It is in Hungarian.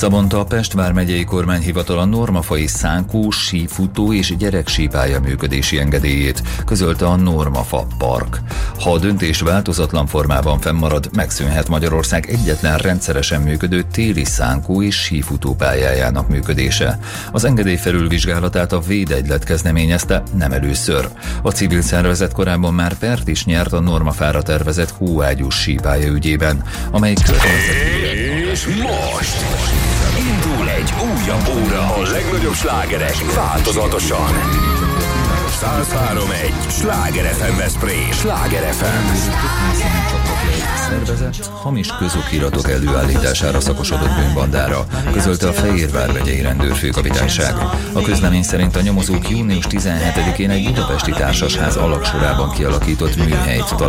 Szabonta a Pest vármegyei kormányhivatal a normafai szánkó, sífutó és gyereksípálya működési engedélyét közölte a Normafa Park. Ha a döntés változatlan formában fennmarad, megszűnhet Magyarország egyetlen rendszeresen működő téli szánkó és sífutó pályájának működése. Az engedély felülvizsgálatát a Védegylet kezdeményezte, nem először. A civil szervezet korábban már pert is nyert a Normafára tervezett hóágyús sípálya ügyében, amely És most indul egy újabb óra, a legnagyobb slágerek változatosan. 103.1 Sláger FM Veszprém. Sláger FM. Szervezet hamis közokiratok előállítására szakosodott bűnbandára, közölte a Fejér vármegyei rendőrfőkapitányság. A közlemény szerint a nyomozók június 17-én egy budapesti társasház alagsorában kialakított műhelyt találtak